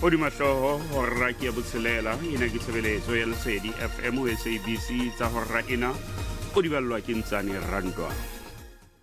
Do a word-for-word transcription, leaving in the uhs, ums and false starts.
o di mahloho horra ke botselela ina ke tshebeletso ya Lesedi F M S A B C tsa horra ina o di ballwa ke Ntsane Randwa.